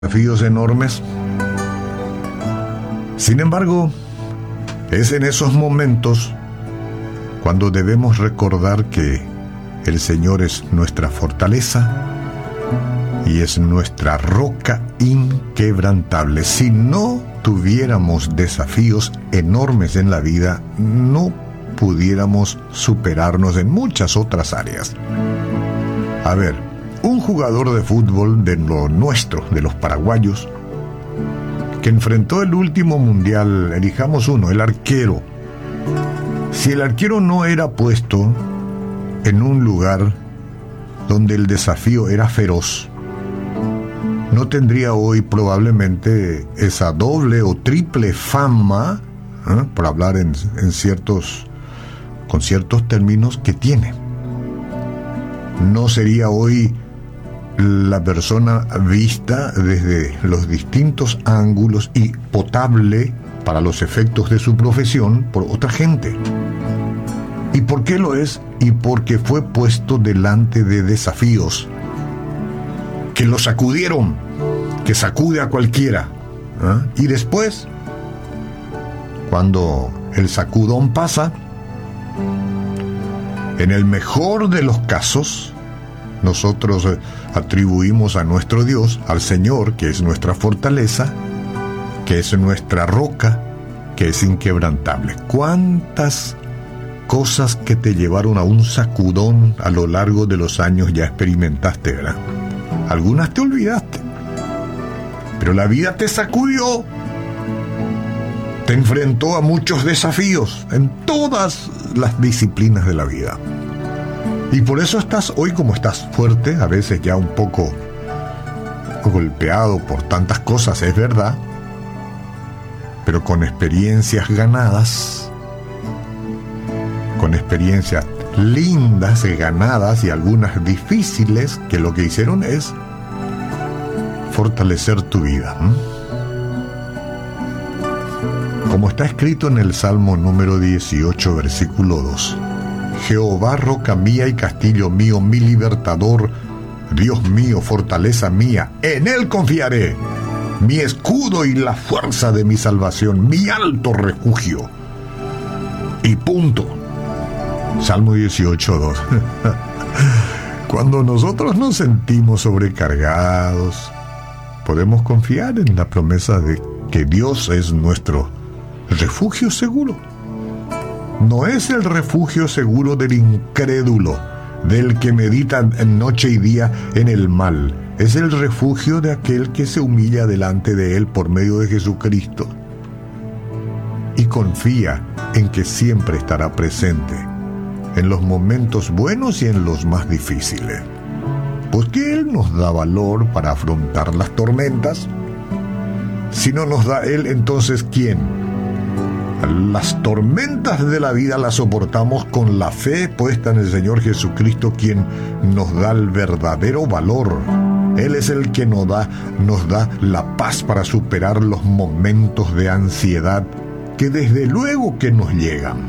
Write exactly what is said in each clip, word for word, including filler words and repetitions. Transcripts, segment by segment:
desafíos enormes. Sin embargo, es en esos momentos cuando debemos recordar que el Señor es nuestra fortaleza y es nuestra roca inquebrantable. Si no tuviéramos desafíos enormes en la vida, no pudiéramos superarnos en muchas otras áreas. A ver, un jugador de fútbol de lo nuestro, de los paraguayos, que enfrentó el último mundial, elijamos uno, el arquero. Si el arquero no era puesto en un lugar donde el desafío era feroz, no tendría hoy probablemente esa doble o triple fama, ¿eh? por hablar en, en ciertos, con ciertos términos, que tiene. No sería hoy la persona vista desde los distintos ángulos y potable para los efectos de su profesión por otra gente. ¿Y por qué lo es? Y porque fue puesto delante de desafíos que lo sacudieron, que sacude a cualquiera. ¿eh? Y después, cuando el sacudón pasa, en el mejor de los casos, nosotros atribuimos a nuestro Dios, al Señor, que es nuestra fortaleza, que es nuestra roca, que es inquebrantable. ¿Cuántas cosas que te llevaron a un sacudón a lo largo de los años ya experimentaste, verdad? Algunas te olvidaste, pero la vida te sacudió, te enfrentó a muchos desafíos en todas las disciplinas de la vida. Y por eso estás hoy como estás, fuerte, a veces ya un poco golpeado por tantas cosas, es verdad, pero con experiencias ganadas, con experiencias lindas y ganadas y algunas difíciles, que lo que hicieron es fortalecer tu vida. ¿Mm? Como está escrito en el Salmo número dieciocho, versículo dos. Jehová, roca mía y castillo mío, mi libertador, Dios mío, fortaleza mía, en Él confiaré, mi escudo y la fuerza de mi salvación, mi alto refugio. Y punto. Salmo dieciocho, dos. Cuando nosotros nos sentimos sobrecargados, podemos confiar en la promesa de que Dios es nuestro refugio seguro. No es el refugio seguro del incrédulo, del que medita noche y día en el mal. Es el refugio de aquel que se humilla delante de él por medio de Jesucristo y confía en que siempre estará presente en los momentos buenos y en los más difíciles. Porque Él nos da valor para afrontar las tormentas. Si no nos da Él, entonces ¿quién? Las tormentas de la vida las soportamos con la fe puesta en el Señor Jesucristo, quien nos da el verdadero valor. Él es el que nos da, nos da la paz para superar los momentos de ansiedad que desde luego que nos llegan.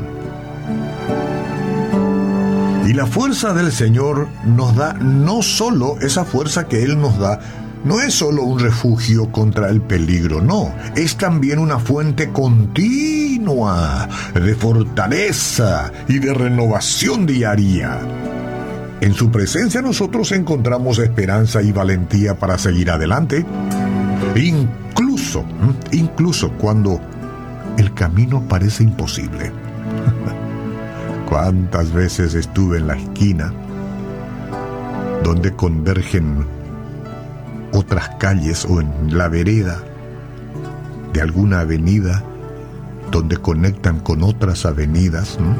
Y la fuerza del Señor nos da no solo esa fuerza que Él nos da, no es solo un refugio contra el peligro, no, es también una fuente continua de fortaleza y de renovación diaria. En su presencia nosotros encontramos esperanza y valentía para seguir adelante, incluso, incluso cuando el camino parece imposible. ¿Cuántas veces estuve en la esquina donde convergen otras calles o en la vereda de alguna avenida donde conectan con otras avenidas, ¿no?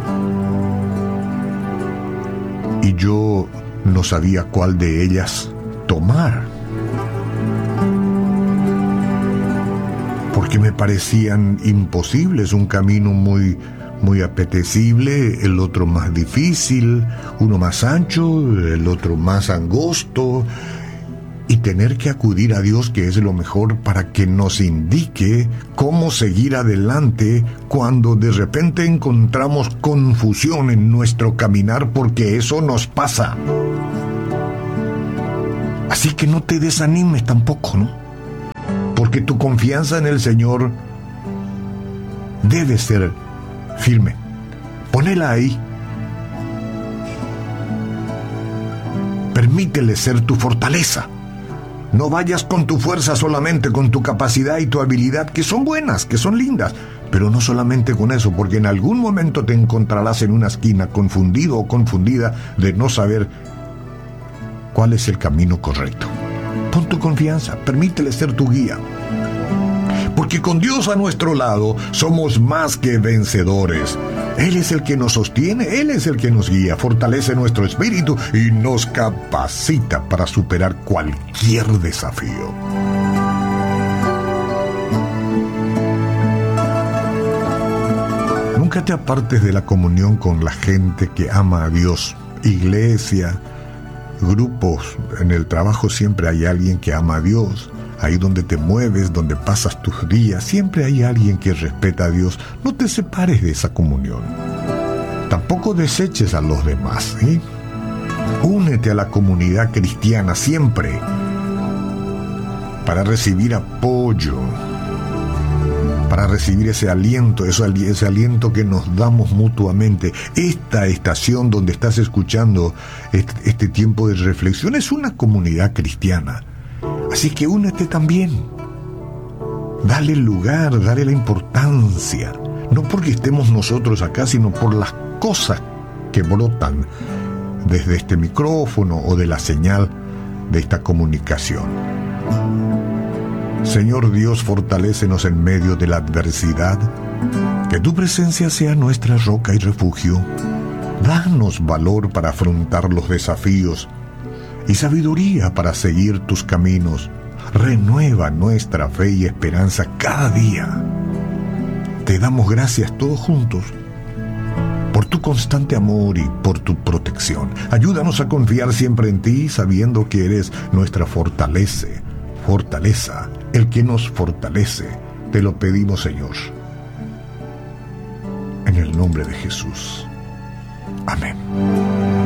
Y yo no sabía cuál de ellas tomar, porque me parecían imposibles, un camino muy muy apetecible, el otro más difícil, uno más ancho, el otro más angosto, y tener que acudir a Dios, que es lo mejor, para que nos indique cómo seguir adelante cuando de repente encontramos confusión en nuestro caminar, porque eso nos pasa. Así que no te desanimes tampoco, ¿no? porque tu confianza en el Señor debe ser firme. Ponela ahí. Permítele ser tu fortaleza. No vayas con tu fuerza solamente, con tu capacidad y tu habilidad, que son buenas, que son lindas, pero no solamente con eso, porque en algún momento te encontrarás en una esquina confundido o confundida de no saber cuál es el camino correcto. Pon tu confianza, permítele ser tu guía. Porque con Dios a nuestro lado somos más que vencedores. Él es el que nos sostiene, Él es el que nos guía, fortalece nuestro espíritu y nos capacita para superar cualquier desafío. Nunca te apartes de la comunión con la gente que ama a Dios. Iglesia, grupos, en el trabajo siempre hay alguien que ama a Dios. Ahí donde te mueves, donde pasas tus días, siempre hay alguien que respeta a Dios. No te separes de esa comunión. Tampoco deseches a los demás, ¿sí? Únete a la comunidad cristiana siempre para recibir apoyo, para recibir ese aliento, ese, ese aliento que nos damos mutuamente. Esta estación donde estás escuchando este, este tiempo de reflexión es una comunidad cristiana. Así que únete también. Dale lugar, dale la importancia. No porque estemos nosotros acá, sino por las cosas que brotan desde este micrófono o de la señal de esta comunicación. Señor Dios, fortalécenos en medio de la adversidad. Que tu presencia sea nuestra roca y refugio. Danos valor para afrontar los desafíos y sabiduría para seguir tus caminos. Renueva nuestra fe y esperanza cada día. Te damos gracias todos juntos por tu constante amor y por tu protección. Ayúdanos a confiar siempre en ti, sabiendo que eres nuestra fortaleza, fortaleza, el que nos fortalece. Te lo pedimos, Señor, en el nombre de Jesús. Amén.